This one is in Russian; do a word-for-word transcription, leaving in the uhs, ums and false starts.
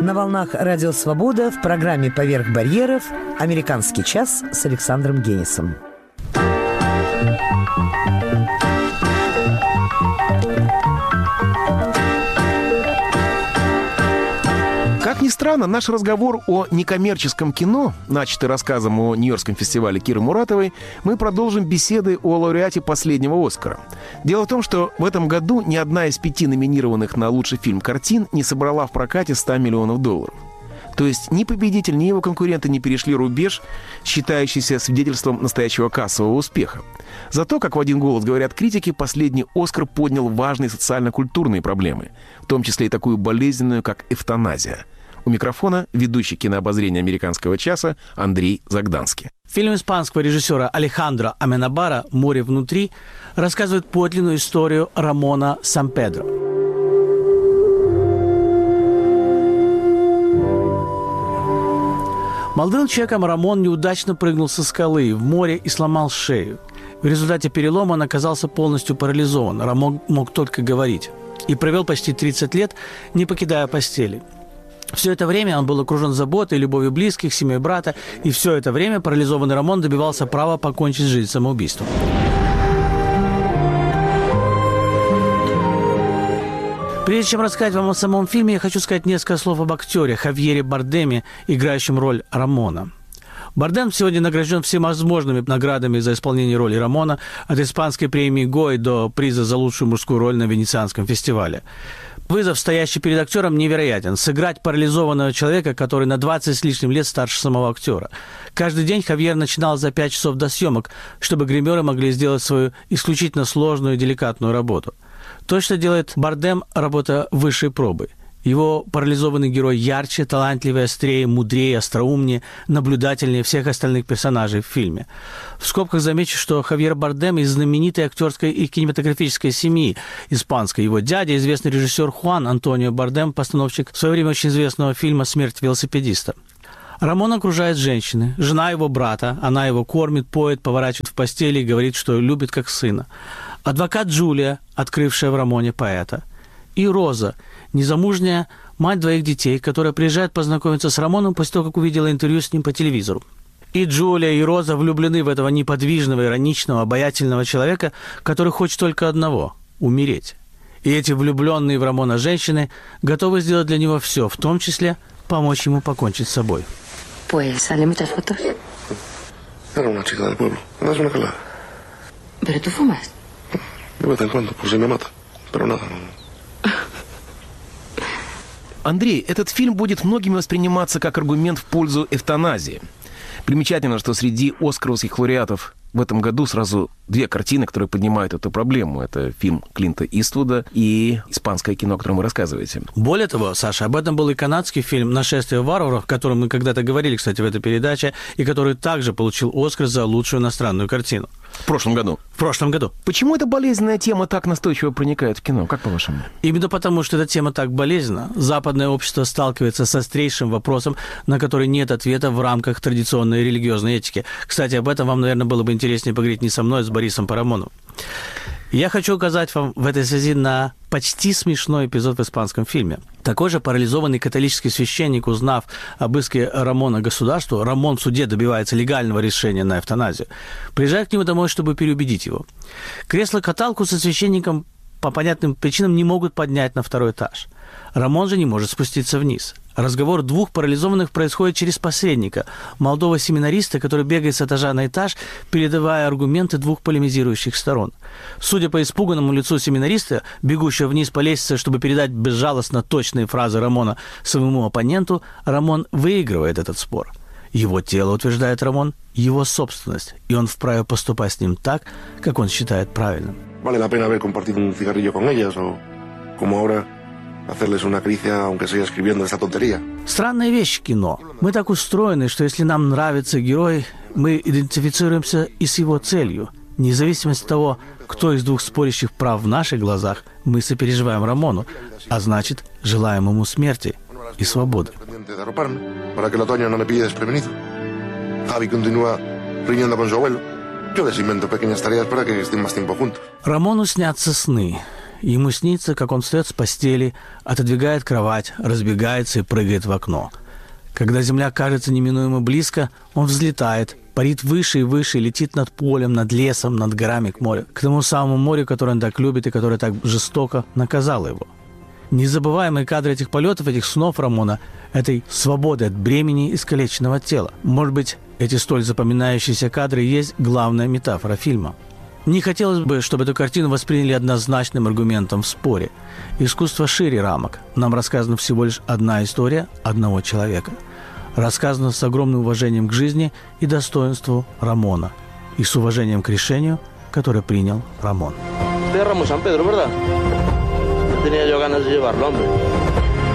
На волнах «Радио Свобода» в программе «Поверх барьеров» «Американский час» с Александром Генисом. Как ни странно, наш разговор о некоммерческом кино, начатый рассказом о Нью-Йоркском фестивале Киры Муратовой, мы продолжим беседы о лауреате последнего «Оскара». Дело в том, что в этом году ни одна из пяти номинированных на лучший фильм картин не собрала в прокате сто миллионов долларов. То есть ни победитель, ни его конкуренты не перешли рубеж, считающийся свидетельством настоящего кассового успеха. Зато, как в один голос говорят критики, последний «Оскар» поднял важные социально-культурные проблемы, в том числе и такую болезненную, как эвтаназия. У микрофона ведущий кинообозрения «Американского часа» Андрей Загданский. Фильм испанского режиссера Алехандро Аменабара «Море внутри» рассказывает подлинную историю Рамона Сампедро. Молодым человеком Рамон неудачно прыгнул со скалы в море и сломал шею. В результате перелома он оказался полностью парализован. Рамон мог только говорить. И провел почти тридцать лет, не покидая постели. Все это время он был окружен заботой, любовью близких, семьей брата, и все это время парализованный Рамон добивался права покончить жизнь самоубийством. Прежде чем рассказать вам о самом фильме, я хочу сказать несколько слов об актере Хавьере Бардеме, играющем роль Рамона. Бардем сегодня награжден всевозможными наградами за исполнение роли Рамона, от испанской премии Гой до приза за лучшую мужскую роль на Венецианском фестивале. Вызов, стоящий перед актером, невероятен. Сыграть парализованного человека, который на двадцать с лишним лет старше самого актера. Каждый день Хавьер начинал за пять часов до съемок, чтобы гримеры могли сделать свою исключительно сложную и деликатную работу. То, что делает Бардем, работа высшей пробы. Его парализованный герой ярче, талантливее, острее, мудрее, остроумнее, наблюдательнее всех остальных персонажей в фильме. В скобках замечу, что Хавьер Бардем из знаменитой актерской и кинематографической семьи испанской. Его дядя, известный режиссер Хуан Антонио Бардем, постановщик в свое время очень известного фильма «Смерть велосипедиста». Рамон окружает женщины. Жена его брата. Она его кормит, поет, поворачивает в постели и говорит, что любит как сына. Адвокат Джулия, открывшая в Рамоне поэта. И Роза, незамужняя мать двоих детей, которая приезжает познакомиться с Рамоном после того, как увидела интервью с ним по телевизору. И Джулия, и Роза влюблены в этого неподвижного, ироничного, обаятельного человека, который хочет только одного – умереть. И эти влюбленные в Рамона женщины готовы сделать для него все, в том числе помочь ему покончить с собой. Pues salen muchas fotos. Era una chica del pueblo. ¿Andas una calada? ¿Pero tú fumas? De vez en cuando, por si me mata. Pero nada, no. Андрей, этот фильм будет многими восприниматься как аргумент в пользу эвтаназии. Примечательно, что среди оскаровских лауреатов в этом году сразу две картины, которые поднимают эту проблему. Это фильм Клинта Иствуда и испанское кино, о котором вы рассказываете. Более того, Саша, об этом был и канадский фильм «Нашествие варваров», о котором мы когда-то говорили, кстати, в этой передаче, и который также получил Оскар за лучшую иностранную картину. В прошлом году. В прошлом году. Почему эта болезненная тема так настойчиво проникает в кино? Как по-вашему? Именно потому, что эта тема так болезненна. Западное общество сталкивается с острейшим вопросом, на который нет ответа в рамках традиционной религиозной этики. Кстати, об этом вам, наверное, было бы интереснее поговорить не со мной, а с Борисом Парамоновым. Я хочу указать вам в этой связи на почти смешной эпизод в испанском фильме. Такой же парализованный католический священник, узнав об иске Рамона государству, Рамон в суде добивается легального решения на эвтаназию, приезжает к нему домой, чтобы переубедить его. Кресло-каталку со священником по понятным причинам не могут поднять на второй этаж. Рамон же не может спуститься вниз. Разговор двух парализованных происходит через посредника, молодого семинариста, который бегает с этажа на этаж, передавая аргументы двух полемизирующих сторон. Судя по испуганному лицу семинариста, бегущего вниз по лестнице, чтобы передать безжалостно точные фразы Рамона своему оппоненту, Рамон выигрывает этот спор. Его тело, утверждает Рамон, его собственность, и он вправе поступать с ним так, как он считает правильным. Vale la pena haber compartido un cigarrillo con ellas, o como ahora hacerles una caricia, aunque siga escribiendo esa tontería. Странная вещь кино. Мы так устроены, что если нам нравится герой, мы идентифицируемся и с его целью. Независимо от того, кто из двух спорящих прав в наших глазах, мы сопереживаем Рамону, а значит, желаем ему смерти и свободы. Para que el otoño no me pille desprevenido. Javi continúa riñendo con su abuelo. Yo les invento pequeñas tareas para que estén más tiempo juntos. Рамону снятся сны. Ему снится, как он встает с постели, отодвигает кровать, разбегается и прыгает в окно. Когда земля кажется неминуемо близко, он взлетает, парит выше и выше, летит над полем, над лесом, над горами к морю. К тому самому морю, которое он так любит и которое так жестоко наказало его. Незабываемые кадры этих полетов, этих снов Рамона, этой свободы от бремени искалеченного тела. Может быть, эти столь запоминающиеся кадры и есть главная метафора фильма. Не хотелось бы, чтобы эту картину восприняли однозначным аргументом в споре. Искусство шире рамок. Нам рассказана всего лишь одна история одного человека. Рассказана с огромным уважением к жизни и достоинству Рамона. И с уважением к решению, которое принял Рамон. De Ramos San Pedro, ¿verdad? Tenía yo ganas de llevarlo, hombre.